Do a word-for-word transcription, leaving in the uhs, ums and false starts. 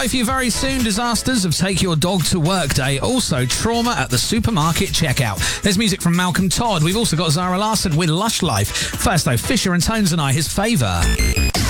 way for you very soon. Disasters of Take Your Dog to Work Day. Also, trauma at the supermarket checkout. There's music from Malcolm Todd. We've also got Zara Larsson with Lush Life. First, though, Fisher and Tones and I, his favour.